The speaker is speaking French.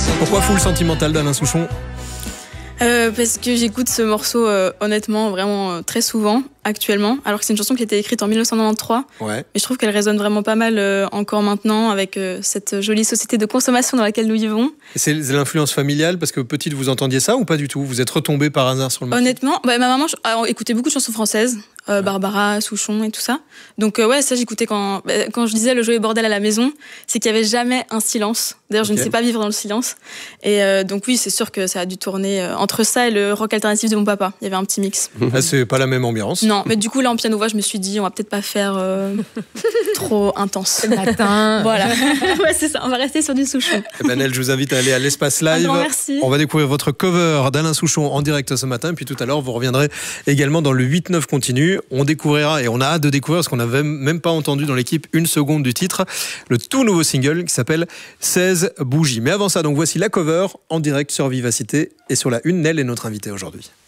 Pourquoi Full Sentimental d'Alain Souchon ? Parce que j'écoute ce morceau honnêtement vraiment très souvent actuellement, alors que c'est une chanson qui a été écrite en 1993. Ouais. Mais je trouve qu'elle résonne vraiment pas mal encore maintenant avec cette jolie société de consommation dans laquelle nous vivons. Et c'est l'influence familiale, parce que petite vous entendiez ça ou pas du tout ? Vous êtes retombée par hasard sur le morceau ? Honnêtement, ma maman écoutait beaucoup de chansons françaises, Barbara, Souchon et tout ça. Donc ouais, ça j'écoutais quand je disais le joyeux bordel à la maison, c'est qu'il y avait jamais un silence. D'ailleurs, je ne sais pas vivre dans le silence. Et donc oui, c'est sûr que ça a dû tourner entre ça et le rock alternatif de mon papa. Il y avait un petit mix. Ah, c'est pas la même ambiance. Non, mais du coup là en piano-voix, je me suis dit on va peut-être pas faire trop intense. Le matin. Voilà. Ouais, c'est ça. On va rester sur du Souchon. Nel, je vous invite à aller à l'Espace Live. Un grand merci. On va découvrir votre cover d'Alain Souchon en direct ce matin. Et puis tout à l'heure, vous reviendrez également dans le 8-9 continu. On découvrira, et on a hâte de découvrir, parce qu'on n'avait même pas entendu dans l'équipe une seconde du titre, le tout nouveau single qui s'appelle 16 bougies. Mais avant ça, donc voici la cover en direct sur Vivacité. Et sur la une, Nel est notre invitée aujourd'hui.